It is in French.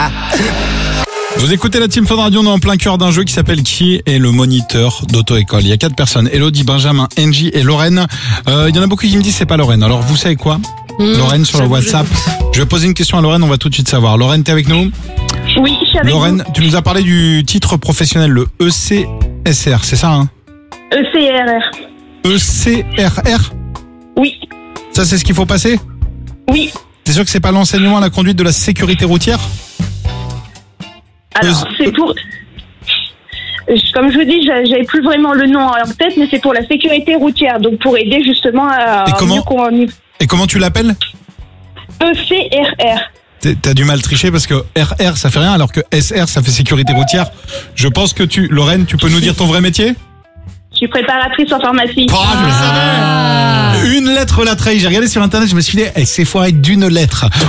Vous écoutez la Team Fun Radio, on est en plein cœur d'un jeu qui s'appelle Qui est le moniteur d'auto-école. Il y a 4 personnes, Elodie, Benjamin, Angie et Lorraine. Il y en a beaucoup qui me disent c'est pas Lorraine. Alors vous savez quoi Lorraine sur le WhatsApp. Je vais poser une question à Lorraine, on va tout de suite savoir. Lorraine, t'es avec nous? Oui, je suis avec Lorraine, tu nous as parlé du titre professionnel, le ECSR, c'est ça hein? ECRR. ECRR? Oui, Ça c'est ce qu'il faut passer? oui. T'es sûr que c'est pas l'enseignement à la conduite de la sécurité routière? Alors, c'est pour... Comme je vous dis, j'avais plus vraiment le nom en tête, mais c'est pour la sécurité routière. Donc, pour aider justement à... Et comment tu l'appelles? ECRR. T'as du mal tricher parce que RR ça fait rien alors que SR ça fait sécurité routière. Je pense que Lorraine, tu peux nous dire ton vrai métier? Je suis préparatrice en pharmacie. Oh, je le savais. Une lettre la trahie. J'ai regardé sur internet, je me suis dit, c'est foiré d'une lettre.